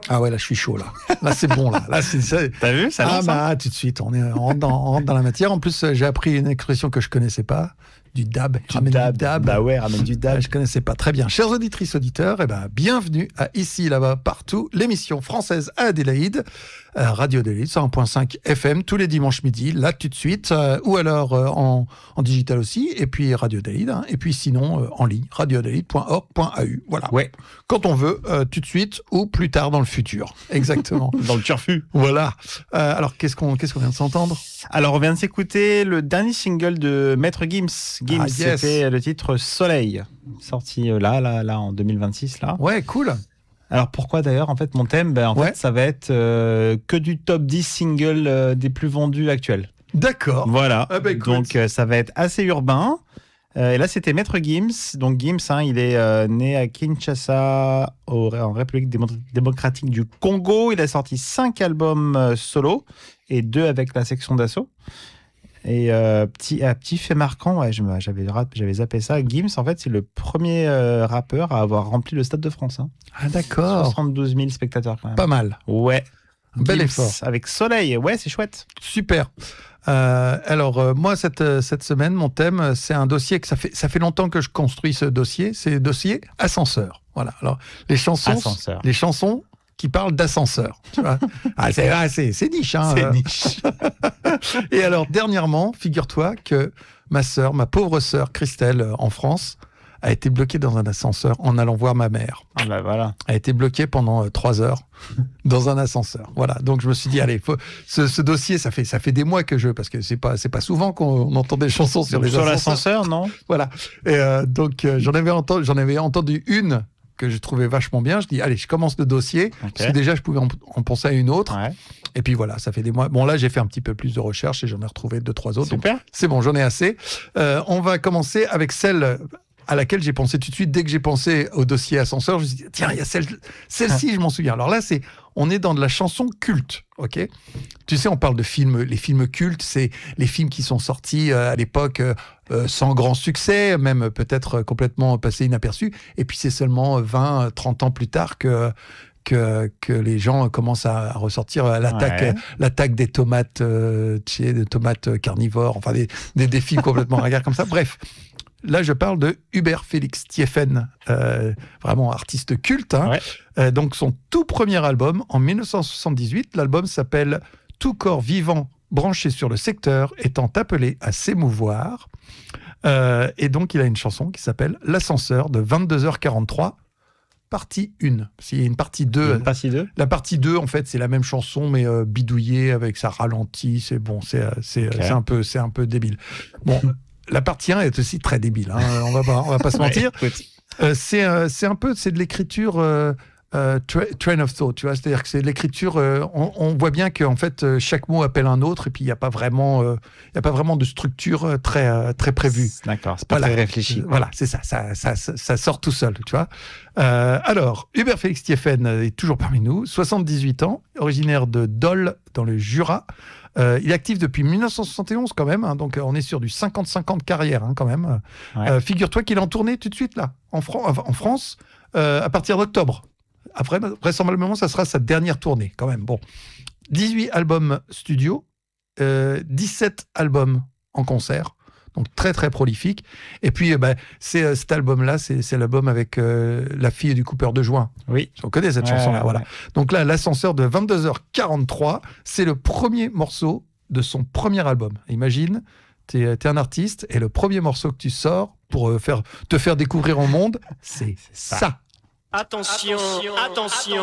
Ah ouais, là, je suis chaud, là. Là, c'est bon, là. Là, T'as vu, ça lance, tout de suite, on rentre dans la matière. En plus, j'ai appris une expression que je connaissais pas. Du dab. Ramène du dab. Bah ouais, ramène du dab. Je connaissais pas. Très bien. Chers auditrices, auditeurs, bienvenue à Ici, là-bas, partout, l'émission française à Adélaïde, Radio Adélaïde, 101.5 FM, tous les dimanches midi, là, tout de suite, ou alors en digital aussi, et puis Radio Adélaïde, et puis sinon, en ligne, radioadélaïde.org.au. Voilà. Ouais. Quand on veut, tout de suite, ou plus tard dans le futur. Exactement. Dans le turfu. Voilà. Alors, qu'est-ce qu'on vient de s'entendre ? Alors, on vient de s'écouter le dernier single de Maître Gims. Gims, c'était le titre Soleil, sorti là, en 2026, là. Ouais, cool. Alors, pourquoi d'ailleurs, en fait, mon thème, fait, ça va être que du top 10 singles des plus vendus actuels. D'accord. Voilà. Donc, ça va être assez urbain. Et là, c'était Maître Gims. Donc, Gims, il est né à Kinshasa, en République démocratique du Congo. Il a sorti 5 albums solo et 2 avec la section d'assaut. Et petit fait marquant, j'avais zappé ça. Gims, en fait, c'est le premier rappeur à avoir rempli le Stade de France. Ah, d'accord. 72 000 spectateurs, quand même. Pas mal. Ouais. Un bel Gims, effort. Avec Soleil, ouais, c'est chouette. Super. Alors, moi, cette semaine, mon thème, c'est un dossier que ça fait longtemps que je construis ce dossier. C'est le dossier ascenseur. Voilà. Alors, les chansons qui parlent d'ascenseur. Tu vois. C'est niche. C'est niche. Et alors, dernièrement, figure-toi que ma pauvre sœur Christelle, en France, a été bloquée dans un ascenseur en allant voir ma mère. Ah bah voilà. A été bloquée pendant 3 heures dans un ascenseur. Voilà. Donc je me suis dit, allez, ce dossier, ça fait des mois que parce que c'est pas souvent qu'on entend des chansons sur les ascenseurs. Sur l'ascenseur, non ? Voilà. Et donc j'en avais entendu une que je trouvais vachement bien. Je dis, allez, je commence le dossier. Parce que déjà, je pouvais en penser à une autre. Ouais. Et puis voilà, ça fait des mois. Bon, là, j'ai fait un petit peu plus de recherche et j'en ai retrouvé 2-3 autres. Super. Donc, c'est bon, j'en ai assez. On va commencer avec celle à laquelle j'ai pensé tout de suite. Dès que j'ai pensé au dossier ascenseur, je me suis dit, tiens, il y a celle-ci, je m'en souviens. Alors là, on est dans de la chanson culte, ok ? Tu sais, on parle de films. Les films cultes, c'est les films qui sont sortis à l'époque sans grand succès, même peut-être complètement passés inaperçus. Et puis c'est seulement 20-30 ans plus tard que les gens commencent à ressortir l'attaque des tomates, des tomates carnivores, enfin des films complètement ringards comme ça. Bref. Là, je parle de Hubert Félix Thieffen, vraiment artiste culte. Donc, son tout premier album, en 1978, l'album s'appelle « Tout corps vivant branché sur le secteur étant appelé à s'émouvoir ». Et donc, il a une chanson qui s'appelle « L'ascenseur » de 22h43, partie 1. S'il y a une partie 2. Une partie 2 ? La partie 2, en fait, c'est la même chanson, mais bidouillée, avec sa ralentie. C'est bon, c'est un peu débile. Bon. La partie 1 est aussi très débile, on va pas se mentir. C'est de l'écriture train of thought, tu vois, c'est-à-dire que c'est de l'écriture, on voit bien qu'en fait chaque mot appelle un autre et puis il n'y a pas vraiment de structure très prévue. D'accord, c'est pas très réfléchi. Voilà, c'est ça sort tout seul, tu vois. Alors, Hubert Félix Thieffen est toujours parmi nous, 78 ans, originaire de Dole dans le Jura. Il est actif depuis 1971 quand même, donc on est sur du 50-50 carrière quand même. Ouais. Figure-toi qu'il est en tournée tout de suite là, en France, à partir d'octobre. Après, vraisemblablement, ça sera sa dernière tournée quand même. Bon, 18 albums studio, 17 albums en concert. Donc très très prolifique. Et puis cet album-là, c'est l'album avec la fille du coupeur de joint. Oui. On connaît cette chanson-là, voilà. Donc là, l'ascenseur de 22h43, c'est le premier morceau de son premier album. Imagine, t'es un artiste et le premier morceau que tu sors pour te faire découvrir au monde, c'est ça. Attention.